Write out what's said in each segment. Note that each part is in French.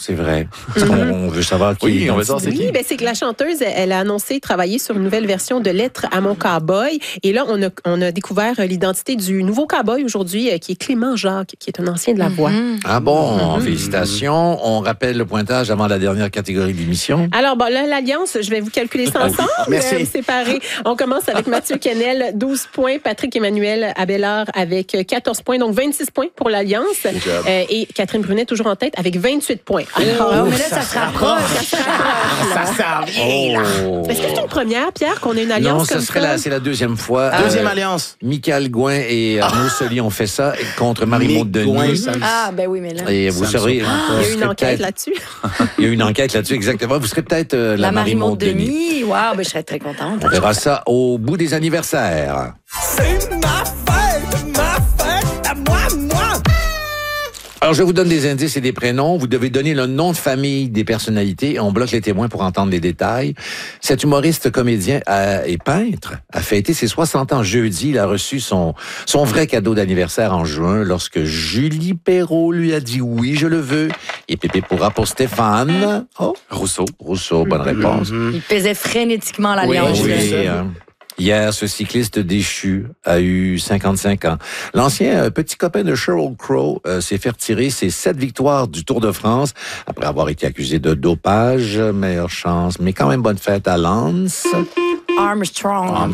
C'est vrai. On veut savoir qui Oui, on veut savoir c'est qui. Oui, ben c'est que la chanteuse, elle a annoncé travailler sur une nouvelle version de Lettres à mon cowboy. Et là, on a découvert l'identité du nouveau cowboy aujourd'hui, qui est Clément Jacques, qui est un ancien de la voix. Ah bon, félicitations. On rappelle le pointage avant la dernière catégorie de l'émission. Alors, bon, là, l'Alliance, je vais vous calculer ça ensemble. Merci. Séparés. On commence avec Mathieu Kennel, 12 points. Patrick Emmanuel Abélard avec 14 points, donc 26 points pour l'Alliance. Et Catherine Brunet, toujours en tête, avec 28 points. Alors, mais là, ça se rapproche. Ça s'en vient, là. est-ce que c'est une première, Pierre, qu'on ait une alliance Non, comme ça? c'est la deuxième fois. Deuxième alliance. Michael Gouin et Arnaud Soli ont fait ça contre Marie-Maude Denis. Ah, ben oui, mais là. Et vous serez... Il y a eu une enquête là-dessus. Il y a eu une enquête là-dessus, exactement. Vous serez peut-être la Marie-Maude Denis. Denis. Wow, ben je serais très contente. On verra ça au bout des anniversaires. C'est ma fête à moi. Alors, je vous donne des indices et des prénoms. Vous devez donner le nom de famille des personnalités. On bloque les témoins pour entendre les détails. Cet humoriste, comédien et peintre a fêté ses 60 ans jeudi. Il a reçu son vrai cadeau d'anniversaire en juin lorsque Julie Perrault lui a dit « Oui, je le veux ». Et Pépé pourra pour Stéphane. Oh, Rousseau, bonne réponse. Il pesait frénétiquement l'alliance. Hier, ce cycliste déchu a eu 55 ans. L'ancien petit copain de Sheryl Crow s'est fait retirer ses 7 victoires du Tour de France après avoir été accusé de dopage. Meilleure chance, mais quand même bonne fête à Lance Armstrong.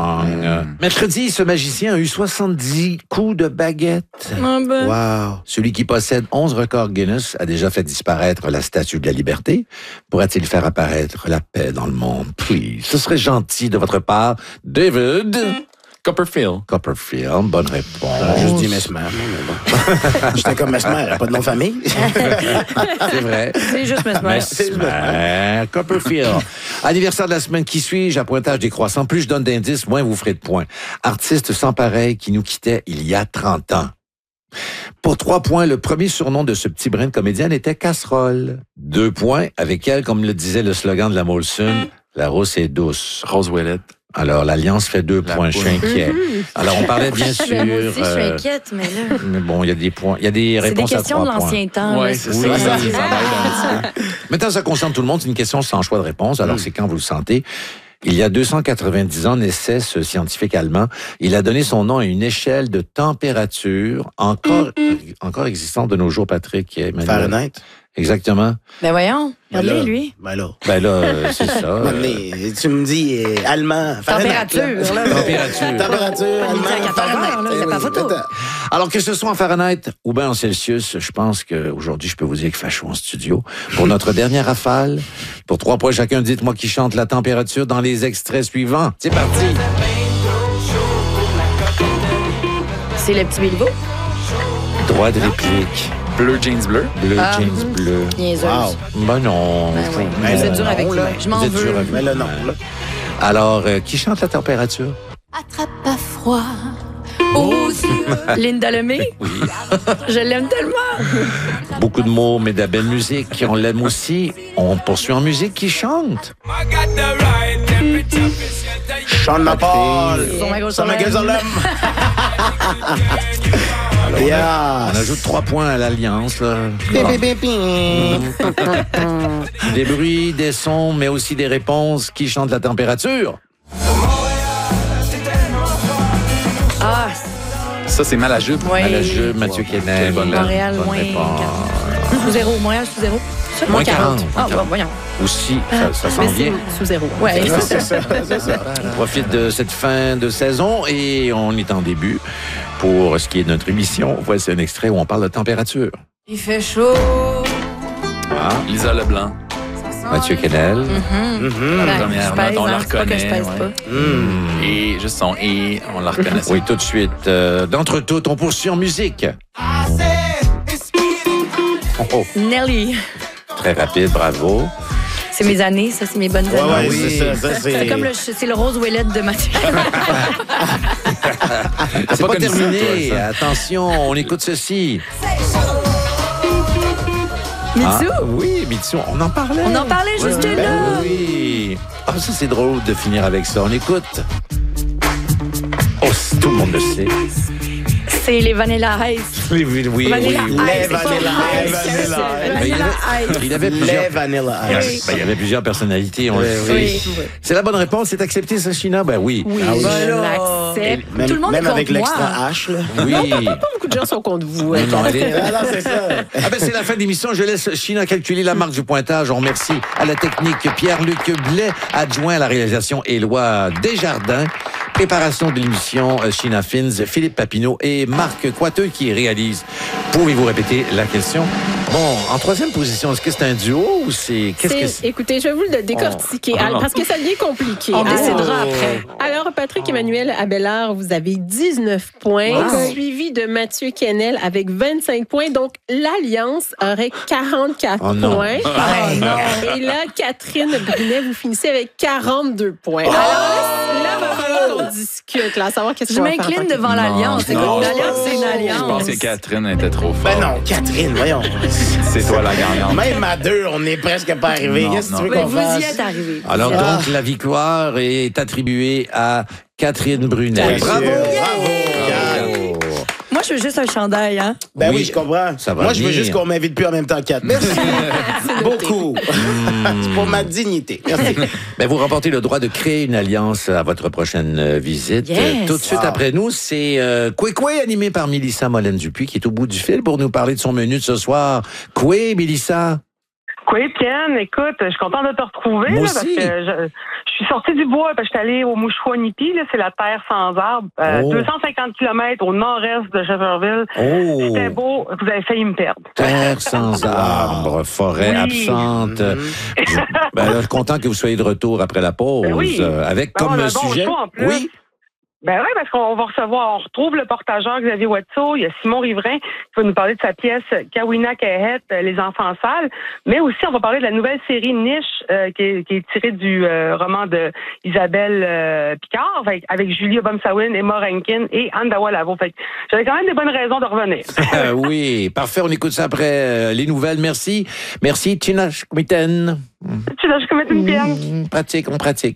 Mercredi, ce magicien a eu 70 coups de baguette. Ah ben. Wow. Celui qui possède 11 records Guinness a déjà fait disparaître la Statue de la Liberté. Pourra-t-il faire apparaître la paix dans le monde? Please. Ce serait gentil de votre part. David Copperfield. Copperfield, bonne réponse. J'ai juste dit Mesmer, mais bon. J'étais comme Mesmer, pas de nom de famille. C'est vrai. C'est juste Mesmer. Mesmer, Copperfield. Anniversaire de la semaine qui suit, à pointage décroissant. Plus je donne d'indices, moins vous ferez de points. Artiste sans pareil qui nous quittait il y a 30 ans. Pour 3 points, le premier surnom de ce petit brin de comédienne était Casserole. 2 points, avec elle, comme le disait le slogan de la Molson, la rousse est douce. Rose Ouellette. Alors, l'Alliance fait 2 points. Je suis inquiet. Alors, on parlait bien sûr... Moi aussi, je suis inquiète, mais là... Mais bon, il y a des points. Il y a des réponses à 3 points. C'est des questions de l'ancien temps. Oui, c'est Oui, ça. ça, Ça m'aide un petit peu. Maintenant, ça concerne tout le monde. C'est une question sans choix de réponse. Alors, c'est quand vous le sentez. Il y a 290 ans, naissait ce scientifique allemand. Il a donné son nom à une échelle de température encore existante de nos jours, Patrick. Emmanuel. Fahrenheit. Exactement. Ben voyons, regardez lui. Ben là. C'est ça. Tu me dis allemand. Fahrenheit, Température, là. Température, On était à allemand. 14 heures, là, c'est pas photo. Alors que ce soit en Fahrenheit ou bien en Celsius, je pense qu'aujourd'hui, je peux vous dire qu'il fait chaud en studio. Pour notre dernière rafale, pour 3 points chacun, dites-moi qui chante la température dans les extraits suivants. C'est parti. C'est le petit Bilbo. Droit de réplique. Bleu, jeans bleu. Bleu, jeans bleu. Niaiseuse. Wow. Ben non. Ben oui. Ben Vous êtes là, dur avec non, lui. là. Je m'en Vous êtes dur veux. avec Mais là, non. Là. Alors, qui chante la température? Attrape pas froid. Linda Lemay. Oui. Je l'aime tellement. Beaucoup de mots, mais de la belle musique. On l'aime aussi. On poursuit en musique. Qui chante? Sean Paul. Son Jerusalem. Yeah. On ajoute 3 points à l'Alliance. Là. Des bruits, des sons, mais aussi des réponses. Qui chante la température? Ah, Ça, c'est mal à jupe. oui. À la jeu, Mathieu Kennel. Montréal, moins réponse. 40. Sous zéro. Montréal, sous zéro. Moins 40. Ah, bon, voyons. Aussi, ça s'en Mais vient. c'est sous zéro. Ouais, C'est ça. On profite de cette fin de saison et on est en début. Pour ce qui est de notre émission, voici un extrait où on parle de température. Il fait chaud. Lisa Leblanc. Mathieu Kennel. Ben, Première je pèse, note, on la hein, c'est pas que je reconnaît. pèse Ouais. Et juste son et, on la reconnaît. Oui, tout de suite. D'entre toutes, on poursuit en musique. Oh, Nelly. très rapide, bravo. C'est mes années, ça, c'est mes bonnes Ouais, années. ouais, c'est ça. C'est comme c'est le Rose Ouellette de Mathieu. C'est pas connu ça, terminé. toi, ça. Attention, on écoute ceci. Mitsu. Ah, oui, Mitsu, on en parlait. On en parlait juste Ben là. oui. Ah, ça, c'est drôle de finir avec ça. On écoute. Oh, tout le monde le sait. C'est les Vanilla Ice. Oui, oui, oui. Vanilla oui. Ice. Les c'est pas Vanilla Ice, Ice. c'est Vanilla Ice. Il avait Les plusieurs... Vanilla Il y Ice. avait- ben, il y avait plusieurs personnalités, on le sait. Oui. C'est la bonne réponse, c'est accepté, ça, China? Ben oui. Oui, Ah oui. je Voilà. l'accepte. Même, Tout le monde même est avec contre l'extra moi. H, là. Oui. Pas beaucoup de gens sont contre vous. Non, non, elle est- Ah non, c'est ça. Ah ben c'est la fin de l'émission. Je laisse China calculer la marque du pointage. On remercie à la technique Pierre-Luc Blais, adjoint à la réalisation Éloi Desjardins. Préparation de l'émission China Fins, Philippe Papineau et Marc Coiteux qui réalise. Pouvez-vous répéter la question? Bon, en troisième position, est-ce que c'est un duo ou c'est... Qu'est-ce que c'est? Écoutez, je vais vous le décortiquer parce que ça devient compliqué. On Alors, décidera après. Alors, Patrick Emmanuel Abelard, vous avez 19 points, Wow. suivi de Mathieu Kennel avec 25 points. Donc, l'Alliance aurait 44 Oh non. points. Ah non. Et là, Catherine Brunet, vous finissez avec 42 points. Alors là, va falloir qu'on discute, là, à savoir qu'est-ce Je qu'on va faire. m'incline devant l'Alliance. Non, Écoute, non, l'Alliance, c'est une Je alliance. pense que Catherine était trop forte. Ben non, Catherine, voyons. C'est toi la gagnante. Même à deux, on n'est presque pas arrivé. Non, Qu'est-ce que tu non. veux Ben, qu'on vous y fasse? êtes arrivés. Alors donc, la victoire est attribuée à Catherine Brunet. Bien Bravo! sûr. Bravo! Bravo! Moi, je veux juste un chandail, hein? Ben oui, Oui, je comprends. ça va Moi, je veux venir. juste qu'on m'invite plus en même temps que 4. Merci. Beaucoup. C'est pour ma dignité. Merci. Ben, vous remportez le droit de créer une alliance à votre prochaine visite. Yes. Tout de suite Wow. après nous, c'est Koué animé par Mélissa Molène-Dupuis qui est au bout du fil pour nous parler de son menu de ce soir. Koué, Mélissa? Oui, Pienne, écoute, je suis contente de te retrouver Moi là, parce aussi. que je suis sortie du bois parce que je suis allée au Mouchouanipi, là, c'est la terre sans arbres, Oh. 250 km au nord-est de Cheverville. Oh! C'était beau, vous avez failli me perdre. Terre sans arbres, forêt Oui. absente. Ben, là, je suis content que vous soyez de retour après la pause. Ben oui. Avec Ben, comme on a un bon sujet. show en plus. Oui. Ben oui, parce qu'on va recevoir, on retrouve le portageur Xavier Watteau, il y a Simon Riverain qui va nous parler de sa pièce Kawina Kahet, Les enfants sales, mais aussi on va parler de la nouvelle série Niche qui est tirée du roman de Isabelle Picard avec Julie Obomsawin, Emma Rankin et Andawa Lavo. Fait que j'avais quand même des bonnes raisons de revenir. Oui, parfait. On écoute ça après les nouvelles. Merci. Merci, Tina Schmitten. Tu sais, je commets une pienne. Pratique, on pratique.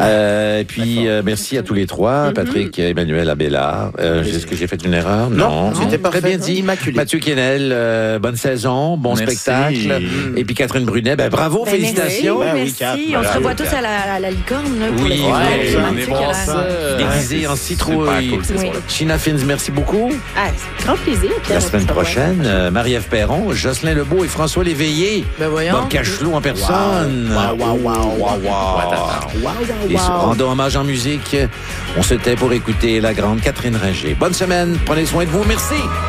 Puis, merci à tous les trois. Patrick, Emmanuel Abelard. Est-ce que j'ai fait une erreur? Non, c'était Très parfait. bien dit. Immaculé. Mathieu Kennel, bonne saison, bon Merci. spectacle. Et puis Catherine Brunet, bravo, Ben, félicitations. Merci, Ben oui, merci. Kat. On se Bravo, revoit tous Kat. à la licorne, là, pour Oui, les ouais, les venez romantiques voir à la- ça. Déguisé en citrouille. Super cool, ce soir-là. China Fins, merci beaucoup. Ah, c'est grand plaisir. Pierre. La semaine prochaine, Marie-Ève Perron, Jocelyn Lebeau et François Léveillé. Ben voyons. Bob Cachelot en personne. Et rendons hommage en musique, on se tait pour écouter la grande Catherine Ringer. Bonne semaine, prenez soin de vous, merci.